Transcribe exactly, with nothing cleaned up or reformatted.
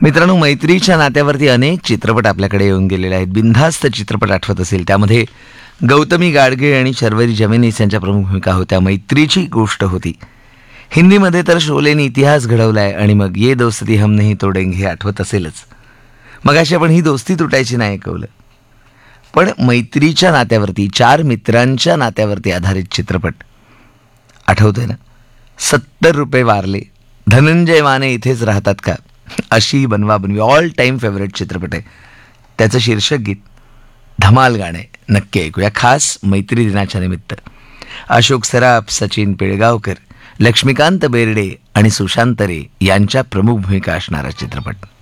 मित्रांनो, मैत्रीच्या नात्यावरती अनेक चित्रपट आपल्याकडे येऊन गेलेले आहेत. बिनधास्त चित्रपट आठवत असेल त्यामध्ये गौतमी गाडगीळ आणि शर्वरी जमेनीस यांच्या प्रमुख भूमिका होत्या. मैत्रीची गोष्ट होती. हिंदीमध्ये तर शोलेने इतिहास घडवलाय आणि मग ये दोस्ती हम नहीं तोडेंगे हे आठवत असेलच. मग अशी आपण ही दोस्ती तुटायची नाही ऐकवलं, पण मैत्रीच्या नात्यावरती, चार मित्रांच्या नात्यावरती आधारित चित्रपट आठवतोय ना? सत्तर रुपये वारले, धनंजय माने इथेच राहतात का, अशी बनवा बनवी ऑल टाईम फेवरेट चित्रपट आहे. त्याचं शीर्षक गीत धमाल गाणं आहे. नक्की ऐकूया. खास मैत्री दिनाच्या निमित्त अशोक सराफ, सचिन पिळगावकर, लक्ष्मीकांत बेर्डे आणि सुशांत रे यांच्या प्रमुख भूमिका असणारा चित्रपट.